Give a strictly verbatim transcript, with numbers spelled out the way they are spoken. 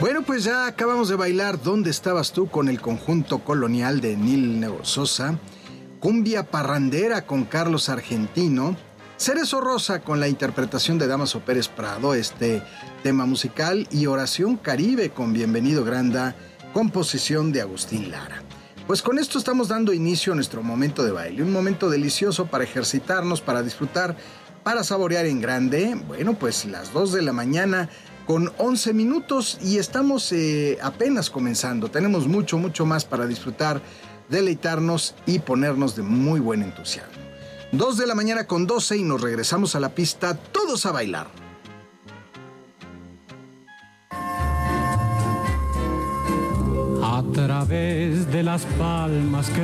Bueno, pues ya acabamos de bailar ¿Dónde estabas tú? Con el conjunto colonial de Nil Sosa, Cumbia Parrandera con Carlos Argentino, Cerezo Rosa con la interpretación de Damaso Pérez Prado, este tema musical, y Oración Caribe con Bienvenido Granda, composición de Agustín Lara. Pues con esto estamos dando inicio a nuestro momento de baile, un momento delicioso para ejercitarnos, para disfrutar, para saborear en grande. Bueno, pues las dos de la mañana con once minutos y estamos eh, apenas comenzando. Tenemos mucho, mucho más para disfrutar, deleitarnos y ponernos de muy buen entusiasmo. dos de la mañana con doce y nos regresamos a la pista, todos a bailar. A través de las palmas que